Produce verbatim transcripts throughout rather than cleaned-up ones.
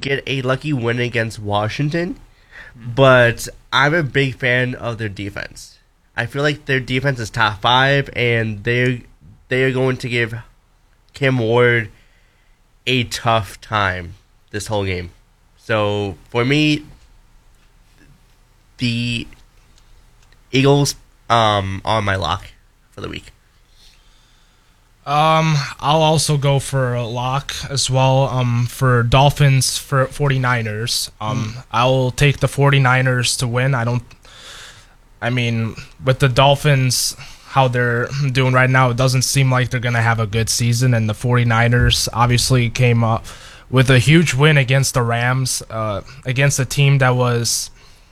get a lucky win against Washington, but I'm a big fan of their defense. I feel like their defense is top five, and they're, they're going to give Cam Ward a tough time this whole game. So, for me, the Eagles um, are my lock for the week. Um, I'll also go for a lock as well. Um, for Dolphins for 49ers. Um, mm. I'll take the 49ers to win. I don't. I mean, with the Dolphins, how they're doing right now, it doesn't seem like they're gonna have a good season. And the 49ers obviously came up with a huge win against the Rams, uh, against a team that was,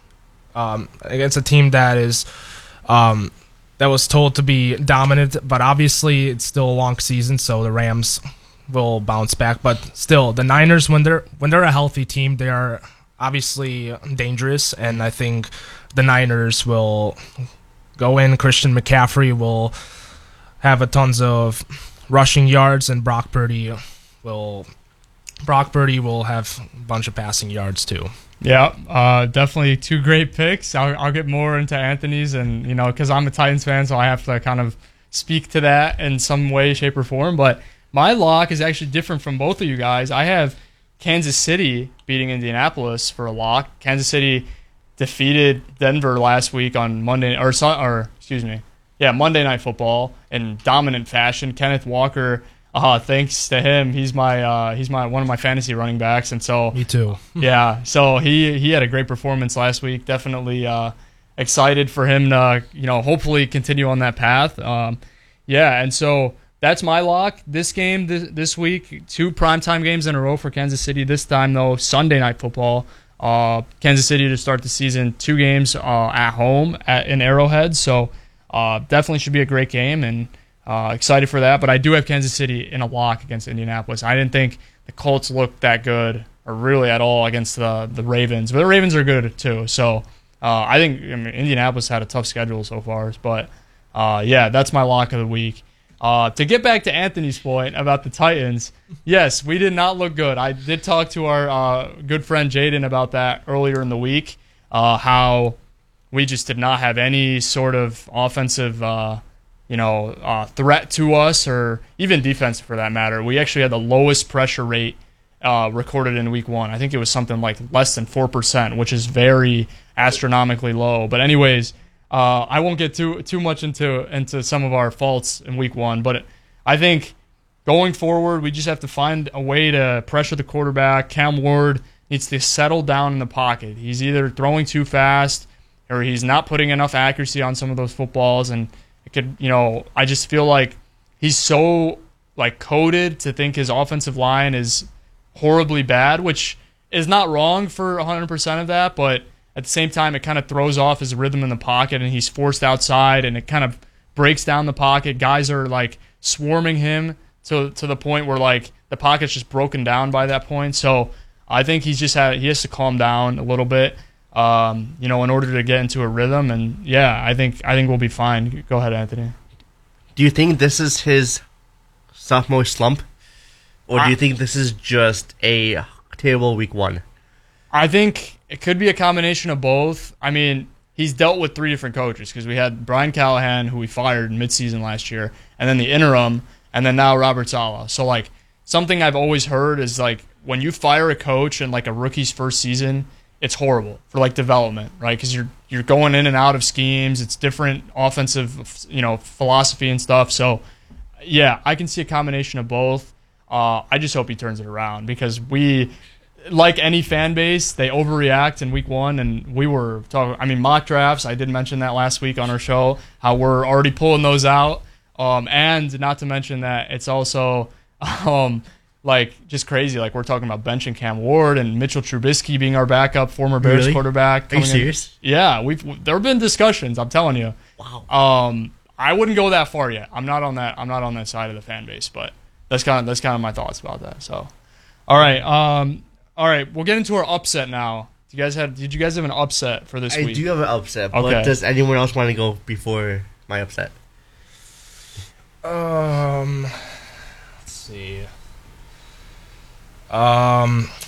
um, against a team that is, um. that was told to be dominant, but obviously it's still a long season, so the Rams will bounce back. But still, the Niners, when they're when they're a healthy team, they are obviously dangerous, and I think the Niners will go in. Christian McCaffrey will have a tons of rushing yards, and Brock Purdy will Brock Purdy will have a bunch of passing yards too. Yeah, uh, definitely two great picks. I'll, I'll get more into Anthony's, and you know, because I'm a Titans fan, so I have to kind of speak to that in some way, shape, or form. But my lock is actually different from both of you guys. I have Kansas City beating Indianapolis for a lock. Kansas City defeated Denver last week on Monday, or or excuse me, yeah, Monday Night Football in dominant fashion. Kenneth Walker. Uh, thanks to him, he's my uh, he's my one of my fantasy running backs, and so me too. yeah, so he he had a great performance last week. Definitely uh, excited for him to you know hopefully continue on that path. Um, yeah, and so that's my lock. This game this, this week, two primetime games in a row for Kansas City. This time though, Sunday Night Football. Uh, Kansas City to start the season, two games uh, at home at, in Arrowhead. So uh, definitely should be a great game, and. Uh, excited for that, but I do have Kansas City in a lock against Indianapolis. I didn't think the Colts looked that good, or really at all, against the the Ravens. But the Ravens are good too. So uh, I think I mean, Indianapolis had a tough schedule so far. But uh, yeah, that's my lock of the week. Uh, to get back to Anthony's point about the Titans, yes, we did not look good. I did talk to our uh, good friend Jaden about that earlier in the week. Uh, how we just did not have any sort of offensive. Uh, you know, uh, threat to us, or even defense for that matter. We actually had the lowest pressure rate uh, recorded in week one. I think it was something like less than four percent, which is very astronomically low. But anyways, uh, I won't get too too much into into some of our faults in week one. But I think going forward, we just have to find a way to pressure the quarterback. Cam Ward needs to settle down in the pocket. He's either throwing too fast, or he's not putting enough accuracy on some of those footballs, and it could, you know, I just feel like he's so like coded to think his offensive line is horribly bad, which is not wrong for one hundred percent of that, but at the same time, it kind of throws off his rhythm in the pocket, and he's forced outside, and it kind of breaks down the pocket. Guys are like swarming him to to the point where like the pocket's just broken down by that point. So I think he's just had he has to calm down a little bit. Um, you know, in order to get into a rhythm, and yeah, I think I think we'll be fine. Go ahead, Anthony. Do you think this is his sophomore slump, or do I, you think this is just a terrible week one? I think it could be a combination of both. I mean, he's dealt with three different coaches, because we had Brian Callahan, who we fired midseason last year, and then the interim, and then now Robert Saleh. So like something I've always heard is like when you fire a coach in like a rookie's first season, it's horrible for like development, right? Because you're you're going in and out of schemes. It's different offensive, you know, philosophy and stuff. So, yeah, I can see a combination of both. Uh, I just hope he turns it around, because we, like any fan base, they overreact in week one, and we were talking. I mean, mock drafts. I did mention that last week on our show, how we're already pulling those out, um, and not to mention that it's also. Um, Like, just crazy. Like, we're talking about benching Cam Ward and Mitchell Trubisky being our backup, former Bears really? quarterback. Are you serious? In. Yeah, we've there have been discussions. I'm telling you. Wow. Um, I wouldn't go that far yet. I'm not on that. I'm not on that side of the fan base, but that's kind of that's kind of my thoughts about that. So, all right, um, all right, we'll get into our upset now. Do you guys have? Did you guys have an upset for this I week? I do have an upset. But okay. Does anyone else want to go before my upset? Um, let's see. Um,